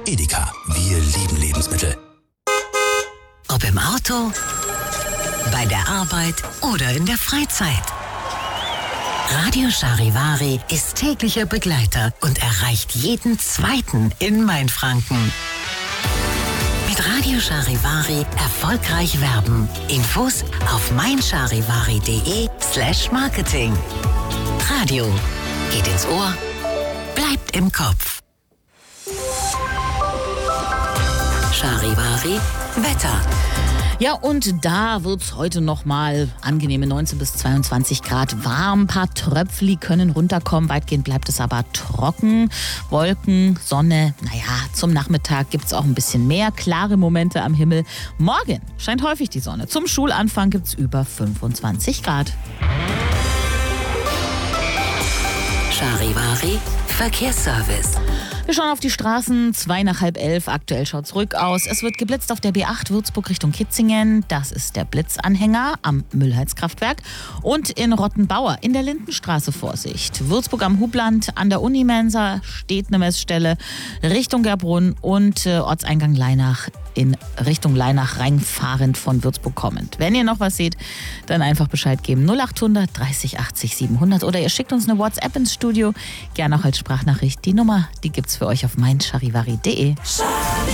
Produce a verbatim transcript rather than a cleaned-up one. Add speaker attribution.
Speaker 1: Edeka, wir lieben Lebensmittel.
Speaker 2: Ob im Auto, bei der Arbeit oder in der Freizeit. Radio Charivari ist täglicher Begleiter und erreicht jeden Zweiten in Mainfranken. Mit Radio Charivari erfolgreich werben. Infos auf meincharivari.de slash marketing. Radio geht ins Ohr, bleibt im Kopf. Charivari Wetter.
Speaker 3: Ja, und da wird es heute nochmal angenehme neunzehn bis zweiundzwanzig Grad warm. Ein paar Tröpfli können runterkommen. Weitgehend bleibt es aber trocken. Wolken, Sonne. Naja, zum Nachmittag gibt es auch ein bisschen mehr klare Momente am Himmel. Morgen scheint häufig die Sonne. Zum Schulanfang gibt es über fünfundzwanzig Grad.
Speaker 2: Charivari Verkehrsservice.
Speaker 3: Wir schauen auf die Straßen, zwei nach halb elf, aktuell schaut's ruhig aus. Es wird geblitzt auf der B acht Würzburg Richtung Kitzingen. Das ist der Blitzanhänger am Müllheizkraftwerk. Und in Rottenbauer in der Lindenstraße Vorsicht. Würzburg am Hubland an der Unimensa steht eine Messstelle Richtung Gerbrunn und äh, Ortseingang Leinach in Richtung Leinach reinfahrend von Würzburg kommend. Wenn ihr noch was seht, dann einfach Bescheid geben. null achthundert dreißig achtzig siebenhundert oder ihr schickt uns eine WhatsApp ins Studio. Gerne auch als Sprachnachricht. Die Nummer, die gibt's für euch auf meincharivari punkt de.